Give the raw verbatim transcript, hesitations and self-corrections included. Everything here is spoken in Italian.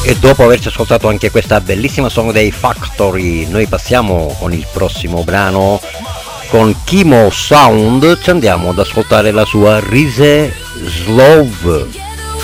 E dopo averci ascoltato anche questa bellissima song dei Factory, noi passiamo con il prossimo brano. Con Kimo Sound ci andiamo ad ascoltare la sua Rise Slove.